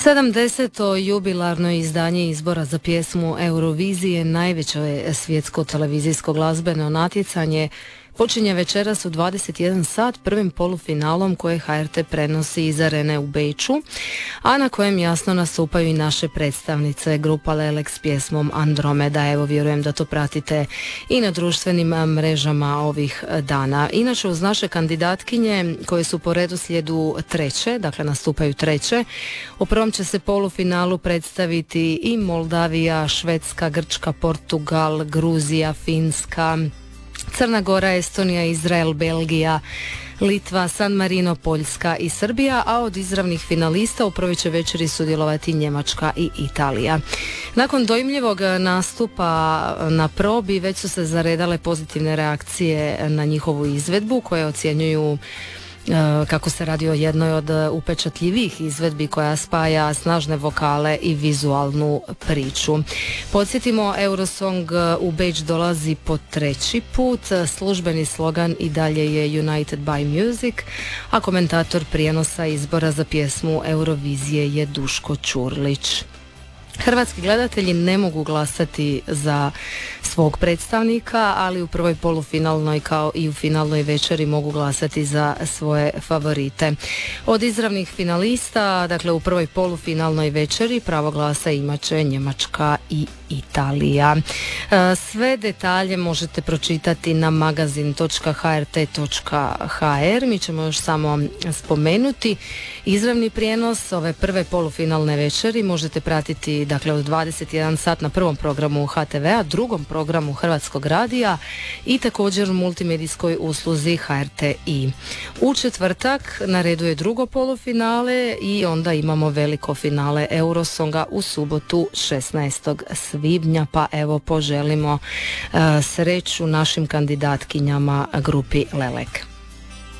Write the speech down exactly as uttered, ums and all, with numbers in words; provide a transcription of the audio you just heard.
sedamdeseto jubilarno izdanje izbora za pjesmu Eurovizije, najveće je svjetsko televizijsko glazbeno natjecanje, počinje večeras u dvadeset jedan sat prvim polufinalom koje H R T prenosi iz arene u Beču, a na kojem jasno nastupaju i naše predstavnice, grupa Lelek s pjesmom Andromeda. Evo, vjerujem da to pratite i na društvenim mrežama ovih dana. Inače, uz naše kandidatkinje koje su po redoslijedu treće, dakle nastupaju treće, u prvom će se polufinalu predstaviti i Moldavija, Švedska, Grčka, Portugal, Gruzija, Finska, Crna Gora, Estonija, Izrael, Belgija, Litva, San Marino, Poljska i Srbija, a od izravnih finalista u prvoj će večeri sudjelovati Njemačka i Italija. Nakon dojmljivog nastupa na probi već su se zaredale pozitivne reakcije na njihovu izvedbu koje ocjenjuju kako se radi o jednoj od upečatljivijih izvedbi koja spaja snažne vokale i vizualnu priču. Podsjetimo, Eurosong u Beč dolazi po treći put, službeni slogan i dalje je United by Music, a komentator prijenosa izbora za pjesmu Eurovizije je Duško Ćurlić. Hrvatski gledatelji ne mogu glasati za svog predstavnika, ali u prvoj polufinalnoj kao i u finalnoj večeri mogu glasati za svoje favorite. Od izravnih finalista, dakle u prvoj polufinalnoj večeri, pravo glasa imat će Njemačka i Italija. Sve detalje možete pročitati na magazin točka h r t točka h r. Mi ćemo još samo spomenuti izravni prijenos ove prve polufinalne večeri možete pratiti dakle od dvadeset jedan sat na prvom programu H T V-a, drugom programu Hrvatskog radija i također u multimedijskoj usluzi H R T I. U četvrtak na redu je drugo polufinale i onda imamo veliko finale Eurosonga u subotu šesnaestog svibnja, pa evo poželimo uh, sreću našim kandidatkinjama grupi Lelek.